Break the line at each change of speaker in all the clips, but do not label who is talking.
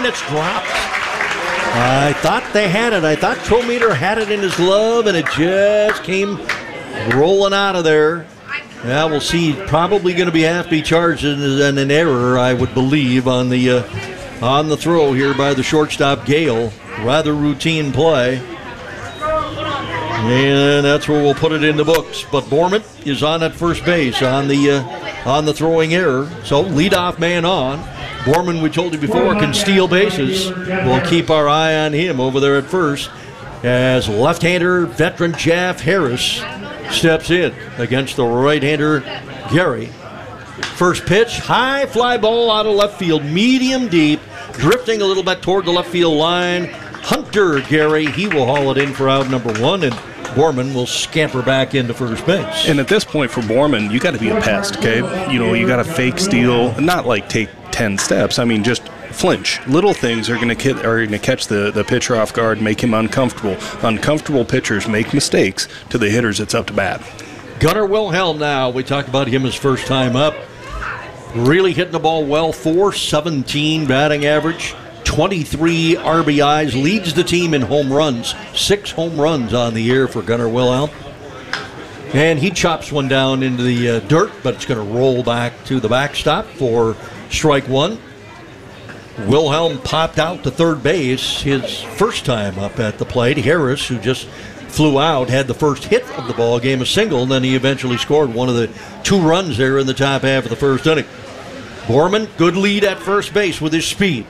it's dropped. I thought they had it. I thought Trometer had it in his glove, and it just came rolling out of there. Yeah, we'll see. Probably going to have to be charged and an error, I would believe, on the throw here by the shortstop, Gale. Rather routine play. And that's where we'll put it in the books. But Borman is on at first base on the throwing error. So leadoff man on. Borman, we told you before, can steal bases. We'll keep our eye on him over there at first as left-hander veteran Jeff Harris steps in against the right-hander Gary. First pitch, high fly ball out of left field, medium deep, drifting a little bit toward the left field line. Hunter Gary, he will haul it in for out number one, and Borman will scamper back into first base.
And at this point for Borman, you got to be a pest, okay? You got to fake steal, not like take 10 steps. I mean, just flinch. Little things are going to catch the pitcher off guard, make him uncomfortable. Uncomfortable pitchers make mistakes to the hitters that's up to bat.
Gunnar Wilhelm now. We talked about him his first time up. Really hitting the ball well. .417 batting average. 23 RBIs. Leads the team in home runs. 6 home runs on the year for Gunnar Wilhelm. And he chops one down into the dirt, but it's going to roll back to the backstop for strike one. Wilhelm popped out to third base his first time up at the plate. Harris, who just flew out, had the first hit of the ball game, a single, and then he eventually scored one of the 2 runs there in the top half of the first inning. Borman, good lead at first base with his speed.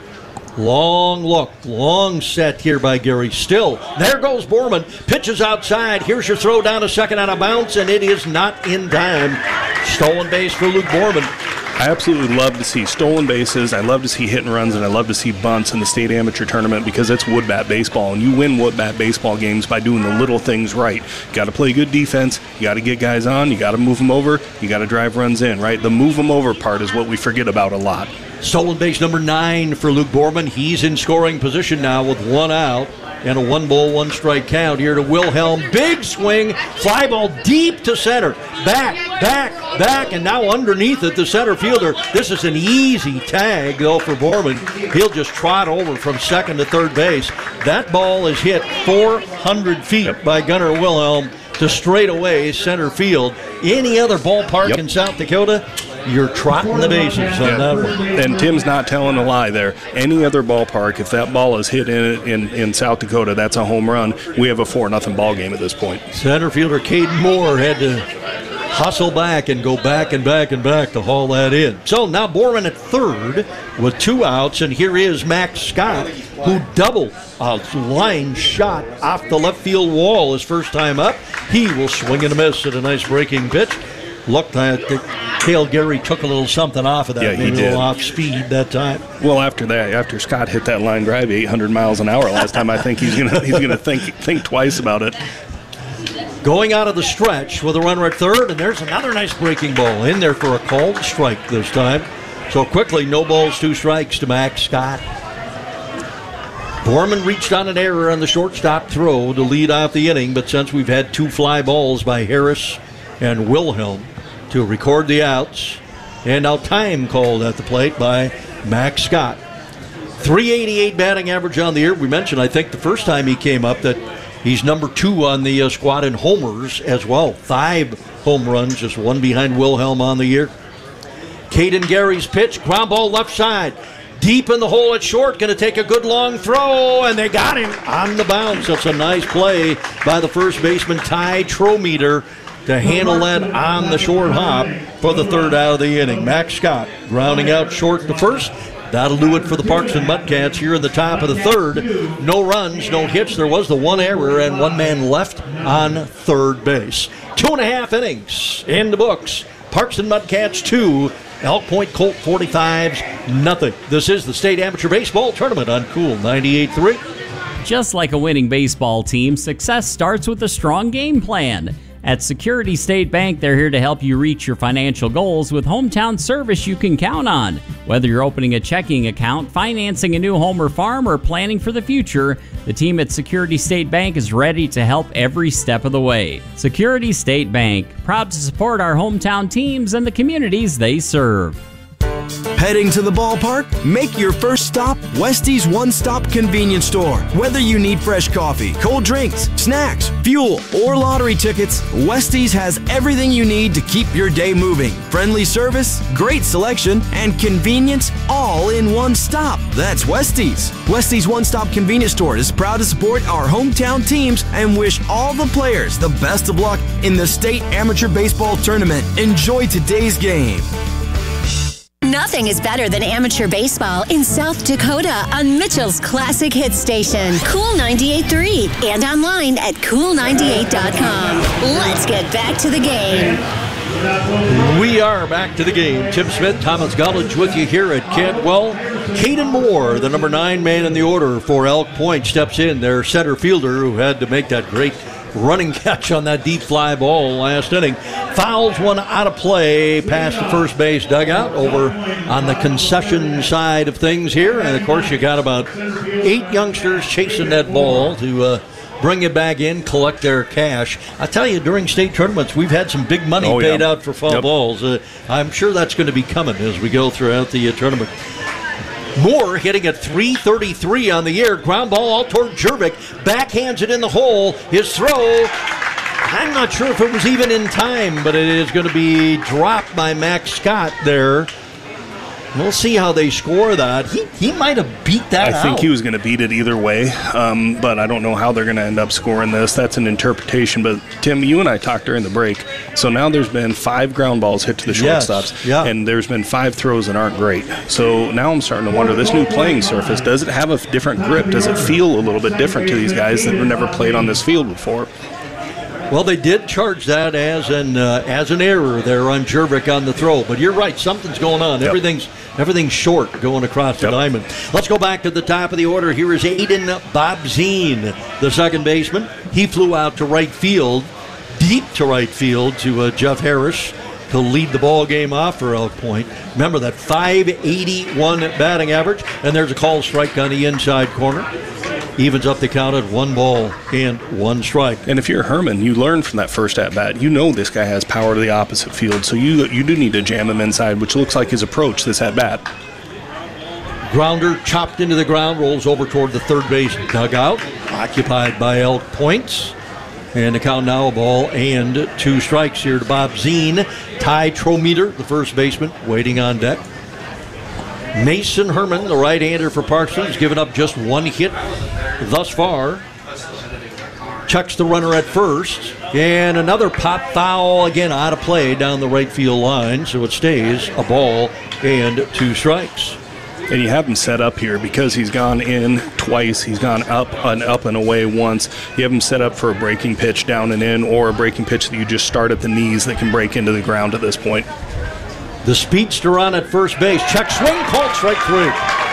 Long look, long set here by Gary. Still, there goes Borman. Pitches outside. Here's your throw down to second on a bounce, and it is not in time. Stolen base for Luke Borman.
I absolutely love to see stolen bases. I love to see hit and runs, and I love to see bunts in the state amateur tournament because it's wood bat baseball, and you win wood bat baseball games by doing the little things right. You got to play good defense. You got to get guys on. You got to move them over. You got to drive runs in, right? The move them over part is what we forget about a lot.
Stolen base number 9 for Luke Borman. He's in scoring position now with 1 out and a 1-ball, 1-strike count here to Wilhelm. Big swing, fly ball deep to center. Back, and now underneath it, the center fielder. This is an easy tag, though, for Borman. He'll just trot over from second to third base. That ball is hit 400 feet by Gunnar Wilhelm to straightaway center field. Any other ballpark in South Dakota, you're trotting the bases on that one.
And Tim's not telling a lie there. Any other ballpark, if that ball is hit in South Dakota, that's a home run. We have a 4-0 ball game at this point.
Center fielder Caden Moore had to hustle back and go back and back and back to haul that in. So now Borman at third with 2 outs, and here is Max Scott, who doubled a line shot off the left field wall his first time up. He will swing and a miss at a nice breaking pitch. Looked like Cale Gary took a little something off of that.
Yeah, he did.
A little off speed that time.
Well, after Scott hit that line drive 800 miles an hour last time, I think he's gonna think twice about it.
Going out of the stretch with a runner at third, and there's another nice breaking ball in there for a called strike this time. So quickly, no balls, 2 strikes to Max Scott. Borman reached on an error on the shortstop throw to lead off the inning, but since we've had 2 fly balls by Harris and Wilhelm to record the outs, and now time called at the plate by Max Scott. .388 batting average on the year. We mentioned, I think, the first time he came up that he's number 2 on the squad in homers as well. 5 home runs, just 1 behind Wilhelm on the year. Caden Gary's pitch, ground ball left side. Deep in the hole at short, going to take a good long throw, and they got him on the bounce. That's a nice play by the first baseman, Ty Trometer, to handle that on the short hop for the 3rd out of the inning. Max Scott grounding out short to first. That'll do it for the Parks and Mudcats here in the top of the 3rd. No runs, no hits. There was the 1 error and 1 man left on third base. 2.5 innings in the books. Parks and Mudcats 2, Elk Point Colt 45s nothing. This is the State Amateur Baseball Tournament on Cool 98.3.
Just like a winning baseball team, success starts with a strong game plan. At Security State Bank, they're here to help you reach your financial goals with hometown service you can count on. Whether you're opening a checking account, financing a new home or farm, or planning for the future, the team at Security State Bank is ready to help every step of the way. Security State Bank, proud to support our hometown teams and the communities they serve.
Heading to the ballpark? Make your first stop Westie's One Stop Convenience Store. Whether you need fresh coffee, cold drinks, snacks, fuel, or lottery tickets, Westie's has everything you need to keep your day moving. Friendly service, great selection, and convenience all in one stop. That's Westie's. Westie's One Stop Convenience Store is proud to support our hometown teams and wish all the players the best of luck in the state amateur baseball tournament. Enjoy today's game.
Nothing is better than amateur baseball in South Dakota on Mitchell's Classic Hit Station, Cool 98.3, and online at cool98.com. Let's get back to the game.
We are back to the game. Tim Smith, Thomas Gullidge with you here at Cantwell. Caden Moore, the number 9 man in the order for Elk Point, steps in, their center fielder who had to make that great running catch on that deep fly ball last inning. Fouls one out of play past the first base dugout over on the concession side of things here. And, of course, you got about 8 youngsters chasing that ball to bring it back in, collect their cash. I tell you, during state tournaments, we've had some big money paid out for foul balls. I'm sure that's going to be coming as we go throughout the tournament. Moore hitting at .333 on the year. Ground ball all toward Jervik. Backhands it in the hole. His throw, I'm not sure if it was even in time, but it is going to be dropped by Max Scott there. We'll see how they score that. He might have beat that out.
I think he was going to beat it either way, but I don't know how they're going to end up scoring this. That's an interpretation. But, Tim, you and I talked during the break. So now there's been 5 ground balls hit to the shortstops, and there's been 5 throws that aren't great. So now I'm starting to wonder, this new playing surface, does it have a different grip? Does it feel a little bit different to these guys that have never played on this field before?
Well, they did charge that as an error there on Jervik on the throw. But you're right, something's going on. Everything's short going across the diamond. Let's go back to the top of the order. Here is Aiden Bobzien, the second baseman. He flew out to right field, deep to right field to Jeff Harris to lead the ball game off for Elk Point. Remember that .581 batting average, and there's a call strike on the inside corner. Evens up the count at 1 ball and 1 strike.
And if you're Herman, you learn from that first at-bat. You know this guy has power to the opposite field, so you do need to jam him inside, which looks like his approach this at-bat.
Grounder chopped into the ground, rolls over toward the third base dugout, occupied by Elk Point. And the count now, a ball and 2 strikes here to Bobzien. Ty Trometer, the first baseman, waiting on deck. Mason Herman, the right-hander for Parsons, given up just 1 hit thus far. Chucks the runner at first. And another pop foul, again out of play down the right field line. So it stays a ball and 2 strikes.
And you have him set up here because he's gone in twice. He's gone up and away once. You have him set up for a breaking pitch down and in, or a breaking pitch that you just start at the knees that can break into the ground at this point.
The speedster on at first base. Check swing, called strike 3.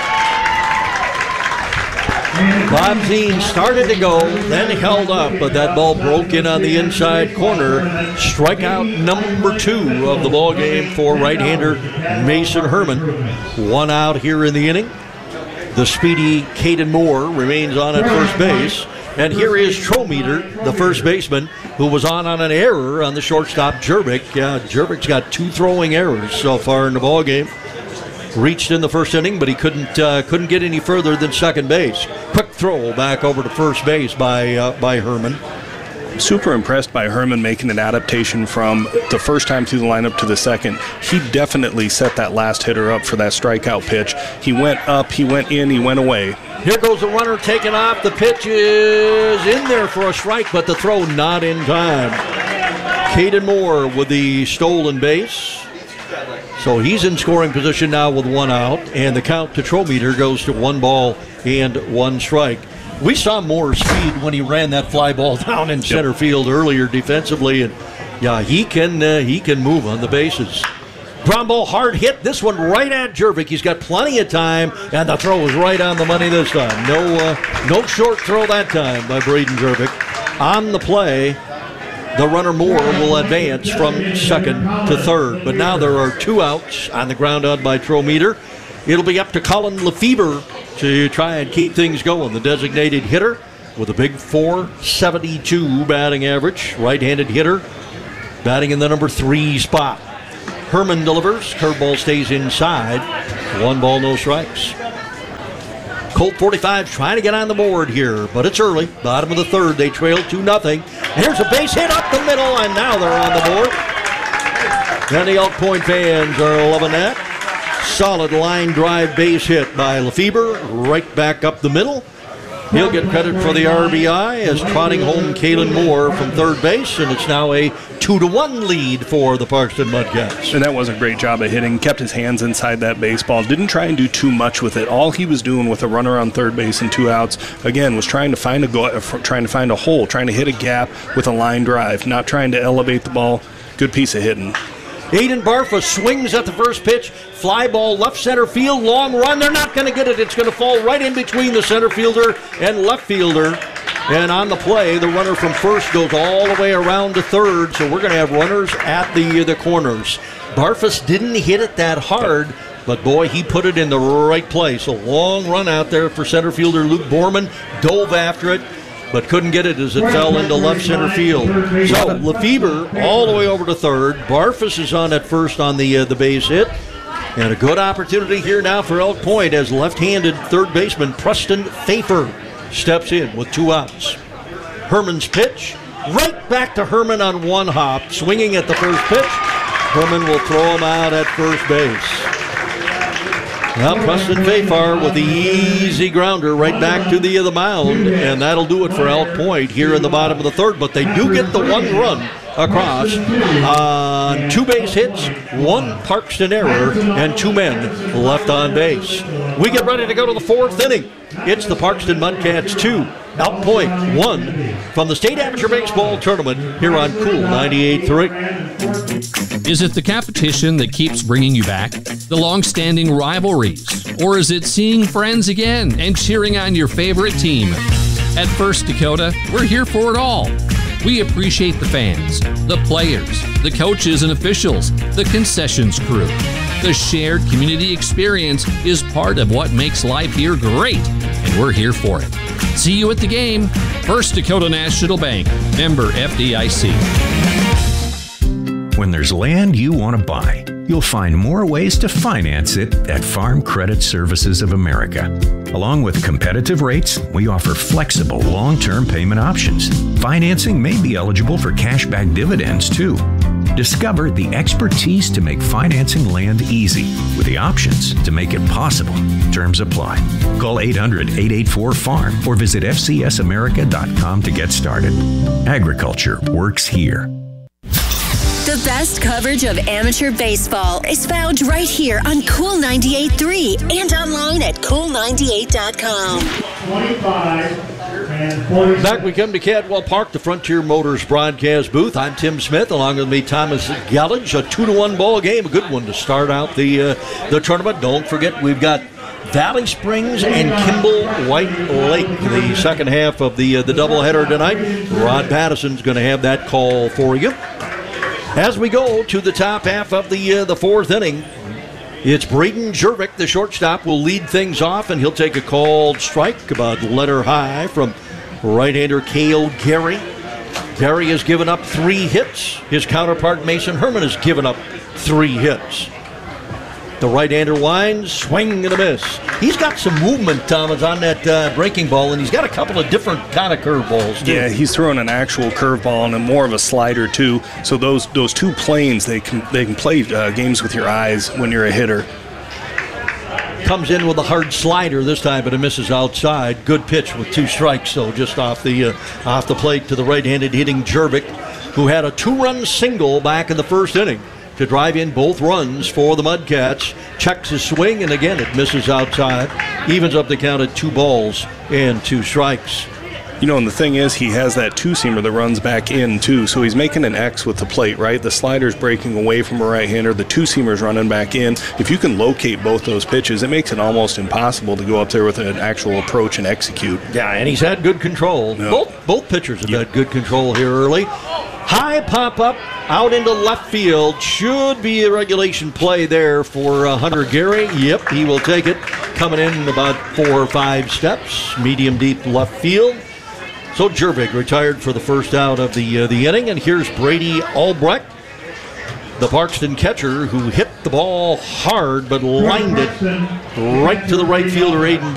Bobzien started to go, then held up, but that ball broke in on the inside corner. Strikeout number 2 of the ball game for right-hander Mason Herman. 1 out here in the inning. The speedy Caden Moore remains on at first base. And here is Trometer, the first baseman, who was on an error on the shortstop, Jervik. Jervik's got 2 throwing errors so far in the ball game. Reached in the first inning, but he couldn't get any further than second base. Quick throw back over to first base by Herman.
Super impressed by Herman making an adaptation from the first time through the lineup to the second. He definitely set that last hitter up for that strikeout pitch. He went up, he went in, he went away.
Here goes the runner taken off. The pitch is in there for a strike, but the throw not in time. Caden Moore with the stolen base. So he's in scoring position now with 1 out, and the count to Trometer goes to 1 ball and 1 strike. We saw Moore's speed when he ran that fly ball down in center field earlier defensively, and he can move on the bases. Ground ball, hard hit. This one right at Jervik. He's got plenty of time, and the throw was right on the money this time. No short throw that time by Braden Jervik. On the play, the runner Moore will advance from second to third. But now there are 2 outs on the ground out by Trometer. It'll be up to Colin Lefebvre to try and keep things going. The designated hitter with a big .472 batting average. Right-handed hitter batting in the number 3 spot. Herman delivers. Curveball stays inside. 1 ball, no strikes. Colt 45 trying to get on the board here, but it's early. Bottom of the third, they trail 2-0. And here's a base hit up the middle, and now they're on the board. And the Elk Point fans are loving that. Solid line drive base hit by Lefebvre, right back up the middle. He'll get credit for the RBI as trotting home Kalen Moore from third base, and it's now a 2-1 lead for the Parkston Mudcats.
And that was a great job of hitting. Kept his hands inside that baseball. Didn't try and do too much with it. All he was doing with a runner on third base and 2 outs, again, was trying to find a hole, trying to hit a gap with a line drive, not trying to elevate the ball. Good piece of hitting.
Aiden Barfa swings at the first pitch. Fly ball left center field. Long run. They're not going to get it. It's going to fall right in between the center fielder and left fielder. And on the play, the runner from first goes all the way around to third. So we're going to have runners at the corners. Barfus didn't hit it that hard, but boy, he put it in the right place. A long run out there for center fielder Luke Borman. Dove after it, but couldn't get it as it fell into left center field. So Lefebvre all the way over to third. Barfus is on at first on the base hit. And a good opportunity here now for Elk Point as left-handed third baseman Preston Pfeiffer steps in with 2 outs. Herman's pitch, right back to Herman on 1 hop, swinging at the first pitch. Herman will throw him out at first base. Now Preston Pfeiffer with the easy grounder right back to the mound, and that'll do it for Elk Point here in the bottom of the third. But they do get the 1 run across on 2 base hits, 1 Parkston error, and 2 men left on base. We get ready to go to the 4th inning. It's the Parkston Mudcats 2, Elk Point 1 from the State Amateur Baseball Tournament here on Cool 98.3.
Is it the competition that keeps bringing you back? The long-standing rivalries? Or is it seeing friends again and cheering on your favorite team? At First Dakota, we're here for it all. We appreciate the fans, the players, the coaches and officials, the concessions crew. The shared community experience is part of what makes life here great, and we're here for it. See you at the game. First Dakota National Bank, member FDIC.
When there's land you want to buy, you'll find more ways to finance it at Farm Credit Services of America. Along with competitive rates, we offer flexible long-term payment options. Financing may be eligible for cashback dividends, too. Discover the expertise to make financing land easy with the options to make it possible. Terms apply. Call 800-884-FARM or visit fcsamerica.com to get started. Agriculture works here.
The best coverage of amateur baseball is found right here on Cool 98.3 and online at cool98.com.
25 and 40.
Back we come to Cadwell Park, the Frontier Motors broadcast booth. I'm Tim Smith, along with me, Thomas Gallage. A 2-1 ball game, a good one to start out the tournament. Don't forget, we've got Valley Springs and Kimball White Lake, the second half of the doubleheader tonight. Rod Patterson's going to have that call for you. As we go to the top half of the 4th inning, it's Braden Jervik, the shortstop, will lead things off, and he'll take a called strike about letter high from right-hander Cale Gary. Gary has given up 3 hits. His counterpart, Mason Herman, has given up 3 hits. The right-hander winds, swing and a miss. He's got some movement, Thomas, on that breaking ball, and he's got a couple of different kind of curveballs, too.
Yeah, he's throwing an actual curveball and more of a slider, too. So those 2 planes, they can play games with your eyes when you're a hitter.
Comes in with a hard slider this time, but it misses outside. Good pitch with 2 strikes, so just off the plate to the right-handed hitting Jervik, who had a 2-run single back in the 1st inning to drive in both runs for the Mudcats. Checks his swing, and again it misses outside. Evens up the count at 2 balls and 2 strikes.
You know, and the thing is, he has that 2-seamer that runs back in, too, so he's making an X with the plate, right? The slider's breaking away from a right-hander, the 2-seamer's running back in. If you can locate both those pitches, it makes it almost impossible to go up there with an actual approach and execute.
Yeah, and he's had good control.
Yep.
Both pitchers have had good control here early. High pop-up out into left field. Should be a regulation play there for Hunter Gary. Yep, he will take it. Coming in about 4 or 5 steps. Medium deep left field. So Jervik retired for the first out of the inning. And here's Brady Albrecht. the Parkston catcher, who hit the ball hard but lined it right to the right fielder, Aiden